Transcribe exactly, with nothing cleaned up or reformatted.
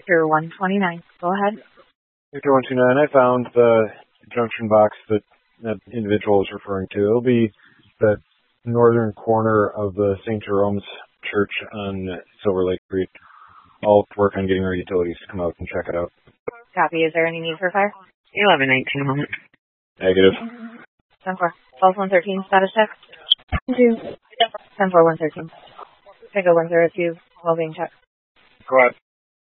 Victor one twenty-nine. Go ahead. Victor one two nine, I found the junction box that that individual is referring to. It'll be the northern corner of the Saint Jerome's Church on Silver Lake Street. I'll work on getting our utilities to come out and check it out. Copy. Is there any need for fire? eleven nineteen moment. Negative. ten four. twelve one thirteen. Status check. Two. ten four one thirteen. Take a one zero two. Well being checked. Go ahead.